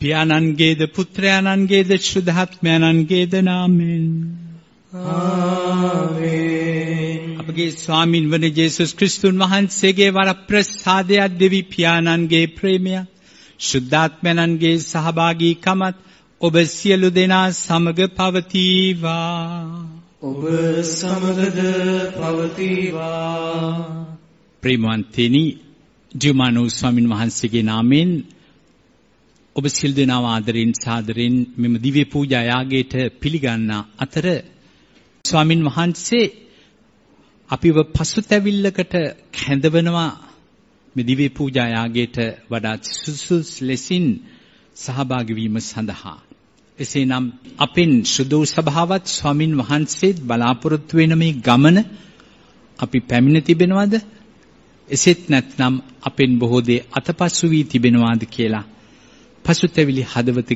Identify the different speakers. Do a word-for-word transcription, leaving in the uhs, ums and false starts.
Speaker 1: පියාණන්ගේද පුත්‍රයාණන්ගේද ශුද්ධාත්මයන්ගේද නාමයෙන්
Speaker 2: ආමේන්.
Speaker 1: අපගේ ස්වාමින් වන ජේසුස් ක්‍රිස්තුන් වහන්සේගේ වරප්‍රසාදය, දෙවි පියාණන්ගේ ප්‍රේමය, ශුද්ධාත්මයන්ගේ සහභාගීකමත් ඔබ සියලු දෙනා සමග පවතිවා.
Speaker 2: ඔබ සමගද පවතිවා.
Speaker 1: ප්‍රේමවන්තනි, ජීවමානව ස්වාමින් වහන්සේගේ නාමයෙන් ඔබ සියලු දෙනාව ආදරෙන් සාදරෙන් මෙම දිව්‍ය පූජා යාගයට පිළිගන්නා අතර ස්වාමින් වහන්සේ අපිව පසුතැවිල්ලකට කැඳවනවා. මේ දිව්‍ය පූජා යාගයට වඩා සුසුසු ලෙසින් සහභාගී වීම සඳහා එසේනම් අපෙන් සුදු සභාවත් ස්වාමින් වහන්සේත් බලාපොරොත්තු වෙන මේ ගමන අපි පැමිණ තිබෙනවද? එසේත් නැත්නම් අපෙන් බොහෝ දේ අතපසු වී තිබෙනවාද කියලා පසුතැවිලි හදවත